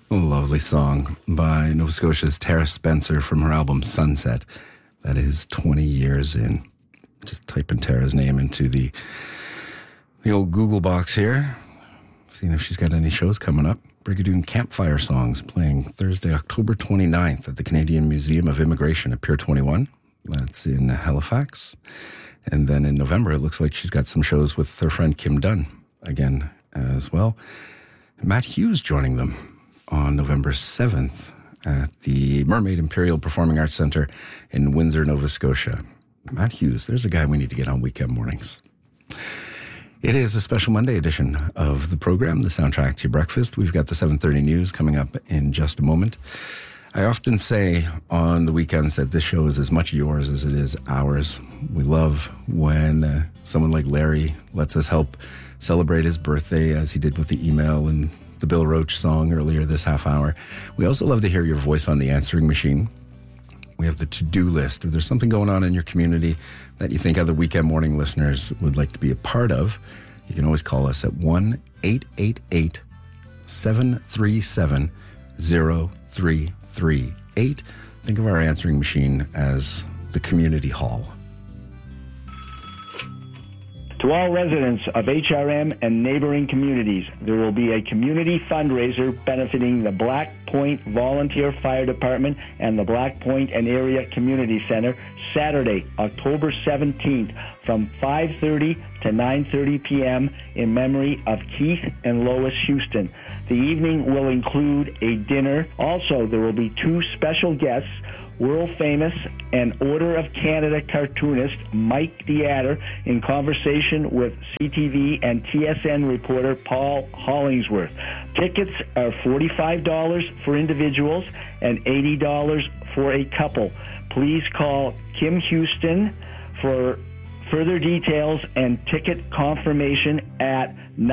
A lovely song by Nova Scotia's Tara Spencer from her album Sunset. That is 20 years in. Just typing Tara's name into the old Google box here. Seeing if she's got any shows coming up. Brigadoon Campfire Songs playing Thursday, October 29th at the Canadian Museum of Immigration at Pier 21. That's in Halifax. And then in November, it looks like she's got some shows with her friend Kim Dunn again as well. Matt Hughes joining them on November 7th at the Mermaid Imperial Performing Arts Centre in Windsor, Nova Scotia. Matt Hughes, there's a guy we need to get on weekend mornings. It is a special Monday edition of the program, the soundtrack to your breakfast. We've got the 7:30 news coming up in just a moment. I often say on the weekends that this show is as much yours as it is ours. We love when someone like Larry lets us help celebrate his birthday, as he did with the email and the Bill Roach song earlier this half hour. We also love to hear your voice on the answering machine. We have the to-do list. If there's something going on in your community that you think other weekend morning listeners would like to be a part of, you can always call us at 1-888-737-0338. Think of our answering machine as the community hall. To all residents of HRM and neighboring communities, there will be a community fundraiser benefiting the Black Point Volunteer Fire Department and the Black Point and Area Community Center Saturday, October 17th from 5:30 to 9:30 p.m. in memory of Keith and Lois Houston. The evening will include a dinner. Also, there will be two special guests, world-famous and Order of Canada cartoonist Mike Deatter in conversation with CTV and TSN reporter Paul Hollingsworth. Tickets are $45 for individuals and $80 for a couple. Please call Kim Houston for further details and ticket confirmation at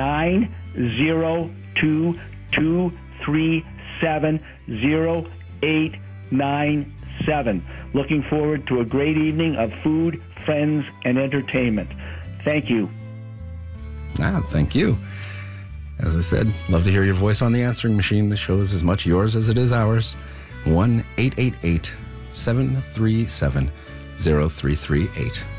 902-237-0897. Looking forward to a great evening of food, friends, and entertainment. Thank you. Thank you. As I said, love to hear your voice on the answering machine. The show is as much yours as it is ours. 1-888-737-0338.